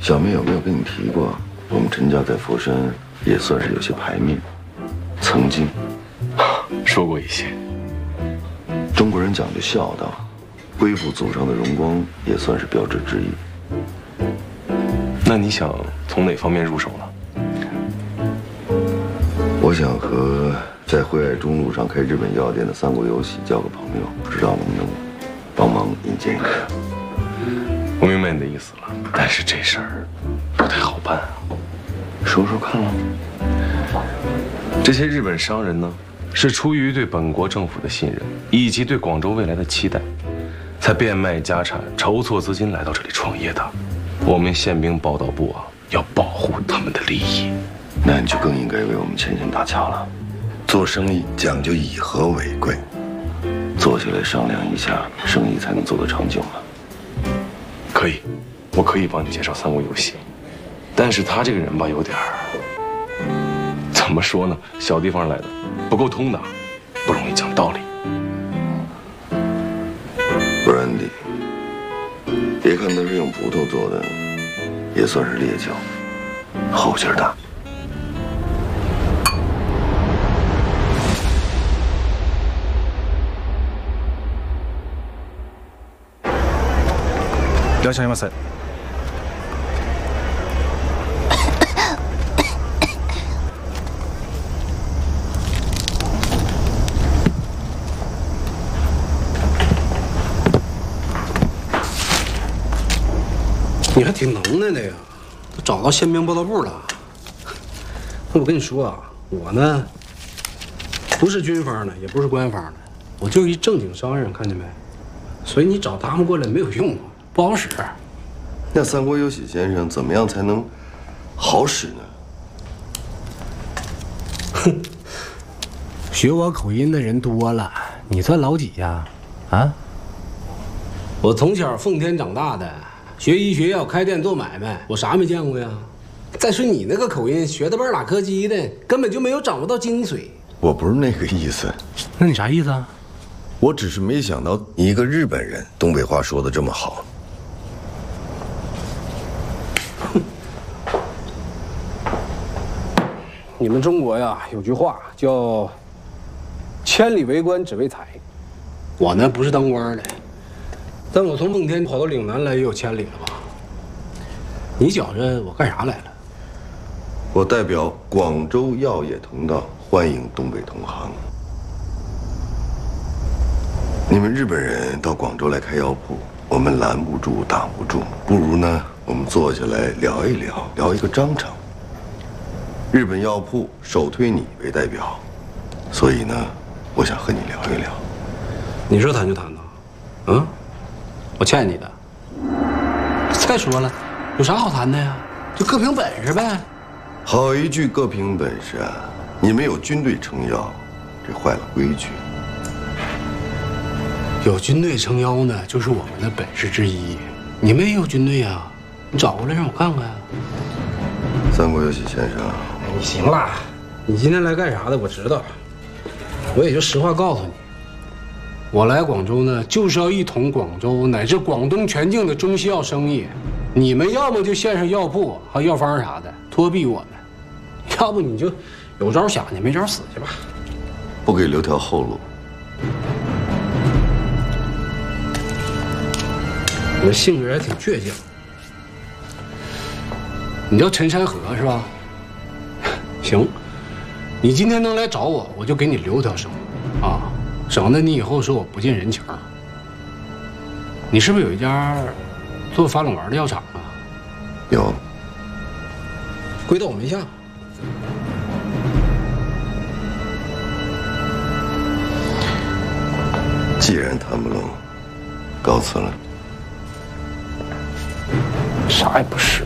小妹有没有跟你提过，我们陈家在佛山也算是有些牌面，曾经说过一些。 中国人讲究孝道，恢复祖上的荣光也算是标志之一。 那你想从哪方面入手呢？ 我想和在惠爱中路上开日本药店的三国有喜交个朋友，不知道能不能帮忙引荐一下。 我明白你的意思了，但是这事儿不太好办啊。 说说看了。 这些日本商人呢，是出于对本国政府的信任，以及对广州未来的期待，才变卖家产、筹措资金来到这里创业的。我们宪兵报道部啊，要保护他们的利益。 那你就更应该为我们牵线搭桥了。做生意讲究以和为贵，坐下来商量一下，生意才能做得长久嘛。 可以，我可以帮你介绍三国有喜，但是他这个人吧，有点儿怎么说呢？小地方来的，不够通达，不容易讲道理。 Brandy， 别看它是用葡萄做的，也算是烈酒，后劲儿大。 いらっしゃいませ。 你还挺能耐的呀，都找到宪兵报道部了。那我跟你说啊，我呢不是军方的，也不是官方的，我就是一正经商人，看见没？所以你找他们过来没有用，不好使。 那三国有喜先生怎么样才能好使呢？ 哼，学我口音的人多了，你算老几呀？啊？我从小奉天长大的，学医学药，开店做买卖，我啥没见过呀？再说你那个口音，学的半拉科基的，根本就没有掌握到精髓。 我不是那个意思。 那你啥意思啊？ 我只是没想到你一个日本人，东北话说的这么好。 你们中国呀，有句话叫“千里为官，只为财”。我呢不是当官的，但我从奉天跑到岭南来也有千里了吧？你觉着我干啥来了？ 我代表广州药业同道，欢迎东北同行。你们日本人到广州来开药铺，我们拦不住，挡不住，不如呢，我们坐下来聊一聊，聊一个章程。日本药铺首推你为代表，所以呢，我想和你聊一聊。 你说谈就谈呐？嗯，我欠你的。再说了，有啥好谈的呀？就各凭本事呗。 好一句各凭本事啊！你们有军队撑腰，这坏了规矩。 有军队撑腰呢，就是我们的本事之一。你们也有军队呀，你找过来让我看看。 三国有喜先生， 你行了，你今天来干啥的？我知道，我也就实话告诉你，我来广州呢，就是要一统广州乃至广东全境的中西药生意。你们要么就线上药铺还有药方啥的托庇我们，要不你就有招想去，没招死去吧。 不给留条后路。 你的性格还挺倔强。你叫陈山河是吧？行，你今天能来找我，我就给你留条生路啊，省得你以后说我不近人情。你是不是有一家做发冷丸的药厂啊？ 有， 归到我名下。 既然谈不拢，告辞了。 啥也不是。